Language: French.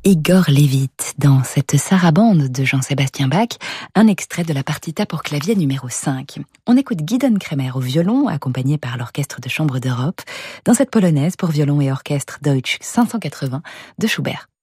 Igor Levit dans cette sarabande de Jean-Sébastien Bach, un extrait de la partita pour clavier numéro 5. On écoute Gideon Kremer au violon, accompagné par l'Orchestre de Chambre d'Europe, dans cette polonaise pour violon et orchestre Deutsch 580 de Schubert.